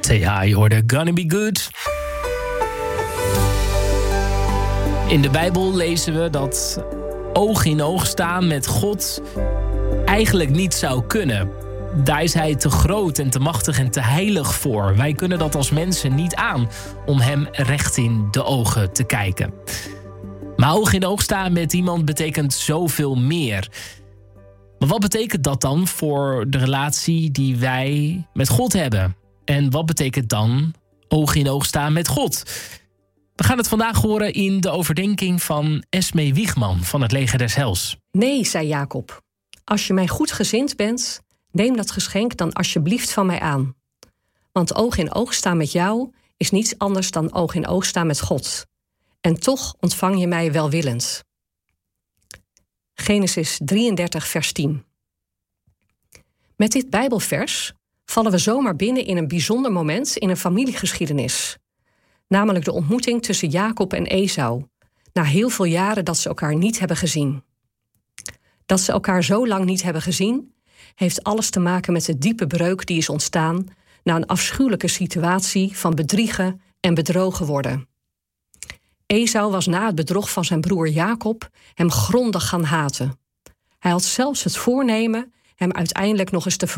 Ja, je hoorde Gonna Be Good. In de Bijbel lezen we dat oog in oog staan met God eigenlijk niet zou kunnen. Daar is hij te groot en te machtig en te heilig voor. Wij kunnen dat als mensen niet aan om hem recht in de ogen te kijken. Maar oog in oog staan met iemand betekent zoveel meer. Maar wat betekent dat dan voor de relatie die wij met God hebben? En wat betekent dan oog in oog staan met God? We gaan het vandaag horen in de overdenking van Esme Wiegman van het Leger des Heils. Nee, zei Jacob. Als je mij goedgezind bent, neem dat geschenk dan alsjeblieft van mij aan. Want oog in oog staan met jou is niets anders dan oog in oog staan met God. En toch ontvang je mij welwillend. Genesis 33, vers 10. Met dit Bijbelvers vallen we zomaar binnen in een bijzonder moment in een familiegeschiedenis. Namelijk de ontmoeting tussen Jacob en Esau, na heel veel jaren dat ze elkaar niet hebben gezien. Dat ze elkaar zo lang niet hebben gezien, heeft alles te maken met de diepe breuk die is ontstaan na een afschuwelijke situatie van bedriegen en bedrogen worden. Esau was na het bedrog van zijn broer Jacob hem grondig gaan haten. Hij had zelfs het voornemen hem uiteindelijk nog eens te